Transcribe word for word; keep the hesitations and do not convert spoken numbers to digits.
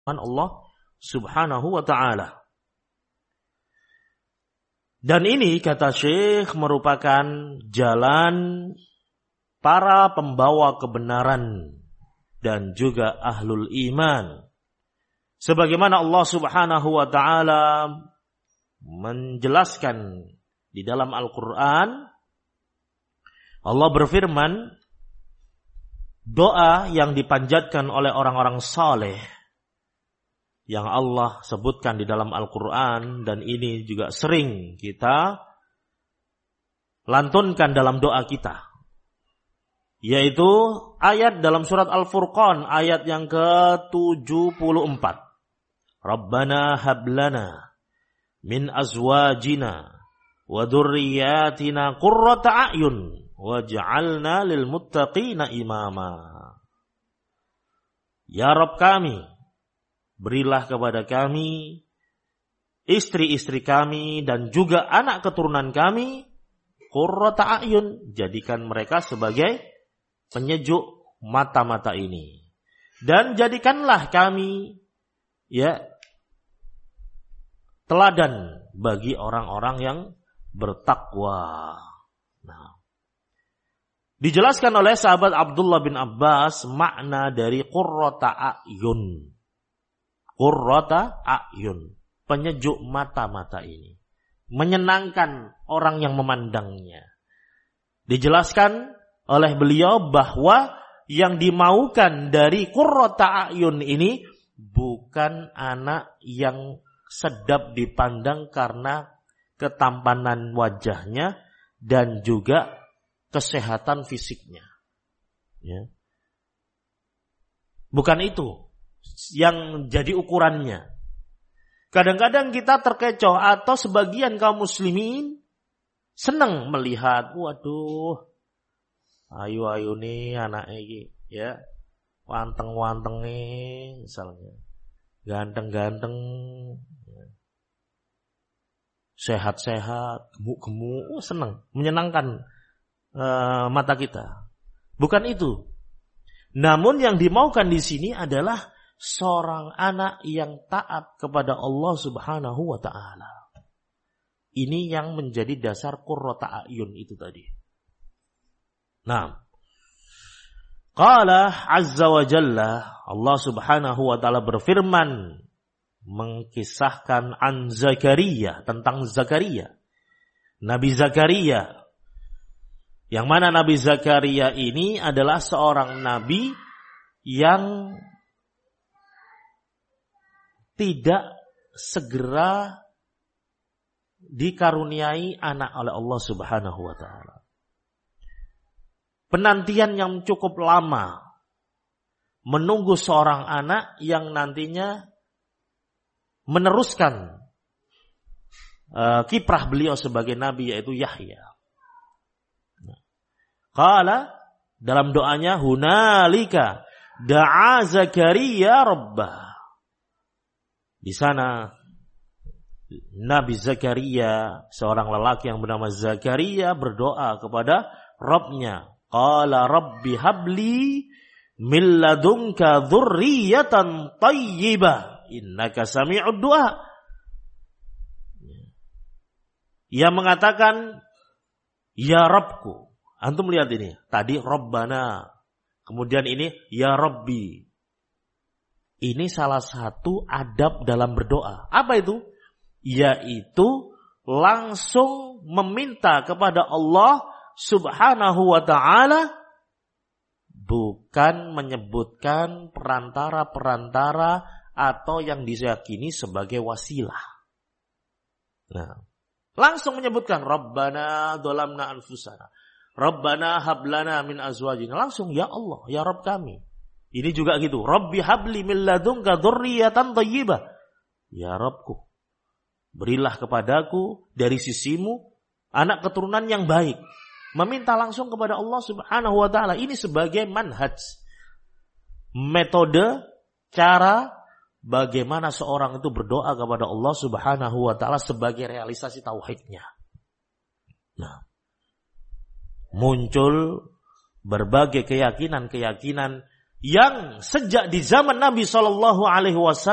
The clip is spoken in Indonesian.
Allah Subhanahu wa ta'ala. Dan ini kata Syekh merupakan jalan para pembawa kebenaran dan juga ahlul iman. Sebagaimana Allah Subhanahu wa ta'ala menjelaskan di dalam Al-Quran, Allah berfirman, doa yang dipanjatkan oleh orang-orang saleh yang Allah sebutkan di dalam Al-Quran, dan ini juga sering kita lantunkan dalam doa kita, yaitu ayat dalam surat Al-Furqan ayat yang ke tujuh puluh empat. Rabbana hablana min azwajina wa dzurriyyatina qurrata a'yun waj'alna lil muttaqina imama. Ya Rabb kami, berilah kepada kami istri-istri kami dan juga anak keturunan kami qurrata a'yun, jadikan mereka sebagai penyejuk mata-mata ini, dan jadikanlah kami ya teladan bagi orang-orang yang bertakwa. Nah, dijelaskan oleh sahabat Abdullah bin Abbas makna dari qurrata a'yun. Qurrata a'yun, penyejuk mata-mata ini, menyenangkan orang yang memandangnya. Dijelaskan oleh beliau bahwa yang dimaukan dari qurrata a'yun ini bukan anak yang sedap dipandang karena ketampanan wajahnya dan juga kesehatan fisiknya. Ya. Bukan itu yang jadi ukurannya. Kadang-kadang kita terkecoh atau sebagian kaum muslimin senang melihat, waduh, ayu-ayu nih anak ini, ya, wanteng-wanteng nih misalnya, ganteng-ganteng, sehat-sehat, gemuk-gemuk, oh, senang, menyenangkan uh, mata kita. Bukan itu. Namun yang dimaukan di sini adalah seorang anak yang taat kepada Allah Subhanahu wa ta'ala. Ini yang menjadi dasar qurrata a'yun itu tadi. Nah, qala azza wa jalla, Allah Subhanahu wa ta'ala berfirman mengkisahkan an Zakaria, tentang Zakaria, Nabi Zakaria, yang mana Nabi Zakaria ini adalah seorang nabi yang tidak segera dikaruniai anak oleh Allah Subhanahu wa ta'ala. Penantian yang cukup lama menunggu seorang anak yang nantinya meneruskan uh, kiprah beliau sebagai nabi, yaitu Yahya. Qala, dalam doanya, hunalika da'a Zakaria rabbah. Di sana Nabi Zakaria, seorang lelaki yang bernama Zakaria, berdoa kepada Rabbnya. Qala rabbi habli min ladunka dzurriyyatan thayyibah innaka sami'ud du'a. Ia mengatakan, ya Rabbku. Antum lihat ini, tadi Rabbana, kemudian ini ya Rabbi. Ini salah satu adab dalam berdoa. Apa itu? Yaitu langsung meminta kepada Allah Subhanahu wa ta'ala, bukan menyebutkan perantara-perantara atau yang diyakini sebagai wasilah. Nah, langsung menyebutkan Rabbana dzalamna anfusana, Rabbana hablana min azwajina. Langsung, ya Allah, ya Rabb kami. Ini juga gitu, Rabbi habli min ladunka dzurriyyatan thayyibah. Ya Rabbku, berilah kepadaku dari sisimu anak keturunan yang baik. Meminta langsung kepada Allah Subhanahu wa ta'ala. Ini sebagai manhaj, metode, cara bagaimana seorang itu berdoa kepada Allah Subhanahu wa ta'ala sebagai realisasi tauhidnya. Nah, muncul berbagai keyakinan-keyakinan yang sejak di zaman Nabi shallallahu alaihi wasallam